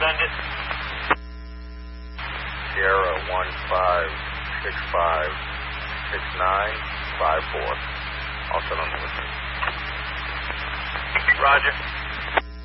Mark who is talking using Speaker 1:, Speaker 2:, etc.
Speaker 1: send it.
Speaker 2: Sierra 15656954. I'll send on the listen.
Speaker 1: Roger.